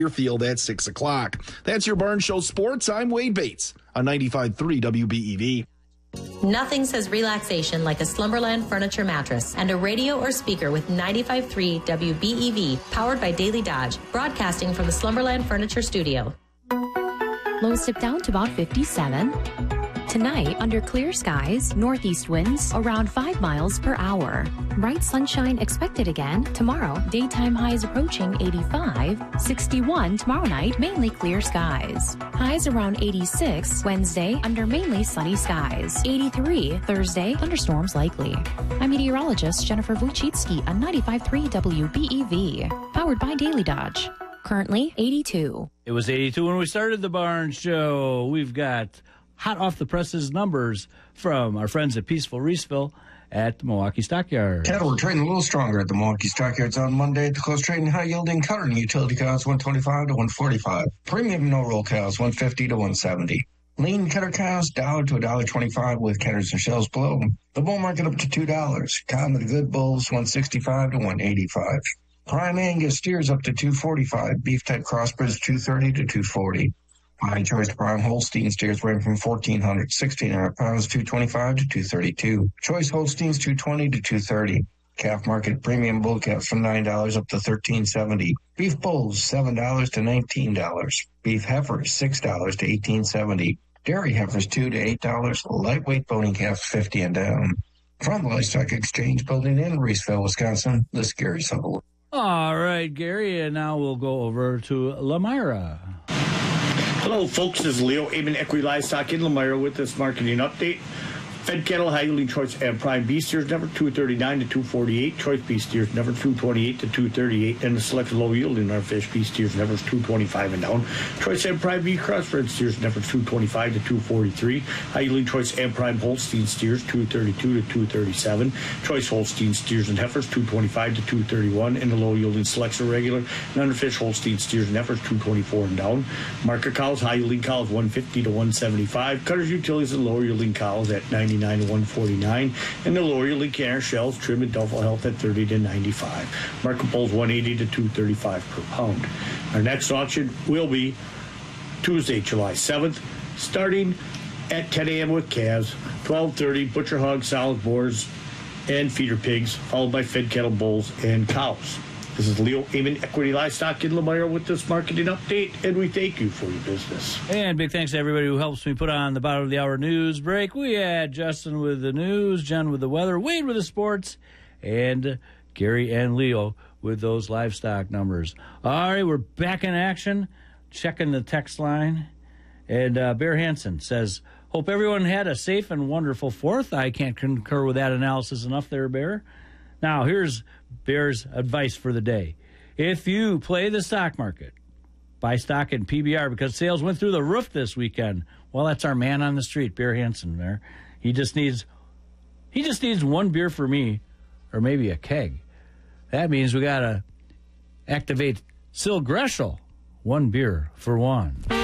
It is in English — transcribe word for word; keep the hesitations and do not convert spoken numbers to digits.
your field at six o'clock. That's your Barn Show Sports. I'm Wade Bates on ninety-five point three W B E V. Nothing says relaxation like a Slumberland furniture mattress and a radio or speaker with ninety-five point three W B E V, powered by Daily Dodge, broadcasting from the Slumberland Furniture Studio. Lows dip down to about fifty-seven. Tonight, under clear skies, northeast winds around five miles per hour. Bright sunshine expected again tomorrow. Daytime highs approaching eighty-five. sixty-one tomorrow night, mainly clear skies. Highs around eighty-six Wednesday, under mainly sunny skies. eighty-three Thursday, thunderstorms likely. I'm meteorologist Jennifer Wojcicki on ninety-five point three W B E V, powered by Daily Dodge. Currently eighty-two. It was eighty-two when we started the Barn Show. We've got hot off the presses numbers from our friends at Peaceful Reeseville at the Milwaukee Stockyard. Cattle were trading a little stronger at the Milwaukee Stockyards on Monday. At the close trading, high-yielding cutter and utility cows one twenty-five to one forty-five. Premium no-roll cows one fifty to one seventy. Lean cutter cows dollar to one twenty-five with cutters and shells below. The bull market up to two dollars. Cow to the good bulls one sixty-five to one eighty-five. Prime Angus steers up to two forty-five. Beef type crossbreds two thirty to two forty. Fine choice prime Holstein steers range from fourteen hundred, sixteen hundred pounds, two twenty-five to two thirty-two. Choice Holsteins two twenty to two thirty. Calf market premium bull calves from nine dollars up to thirteen seventy. Beef bulls seven dollars to nineteen dollars. Beef heifers six dollars to eighteen seventy. Dairy heifers two to eight dollars. Lightweight bony calves fifty and down. From the Livestock Exchange building in Reeseville, Wisconsin, this is Gary Sutherland. All right, Gary, and now we'll go over to Lamira. Hello, folks. This is Leo Aben, Equity Livestock in Lamira with this marketing update. Fed cattle, high-yielding choice and prime beef steers, number two thirty-nine to two forty-eight. Choice beef steers, number two twenty-eight to two thirty-eight. And the select low-yielding our fish beef steers, number two twenty-five and down. Choice and prime beef crossbred steers, number two twenty-five to two forty-three. High-yielding choice and prime Holstein steers, two thirty-two to two thirty-seven. Choice Holstein steers and heifers, two twenty-five to two thirty-one. And the low-yielding selects are regular. And underfish Holstein steers and heifers, two twenty-four and down. Market cows, high-yielding cows, one fifty to one seventy-five. Cutters, utilities, and lower-yielding cows at ninety-nine to one forty-nine, and the lower yielding canner shells, trim, and duffel health at thirty to ninety-five. Market bulls one eighty to two thirty-five per pound. Our next auction will be Tuesday, July seventh, starting at ten a.m. with calves, twelve thirty butcher hogs, solid boars, and feeder pigs, followed by fed cattle, bulls, and cows. This is Leo Amen, Equity Livestock in Lamira with this marketing update, and we thank you for your business. And big thanks to everybody who helps me put on the bottom of the hour news break. We had Justin with the news, Jen with the weather, Wade with the sports, and Gary and Leo with those livestock numbers. All right, we're back in action, checking the text line. And uh, Bear Hansen says, hope everyone had a safe and wonderful fourth. I can't concur with that analysis enough there, Bear. Now, here's Bear's advice for the day. If you play the stock market, buy stock in P B R because sales went through the roof this weekend. Well, that's our man on the street, Bear Hansen there. He just needs he just needs one beer for me, or maybe a keg. That means we got to activate Sil Greschel. One beer for one.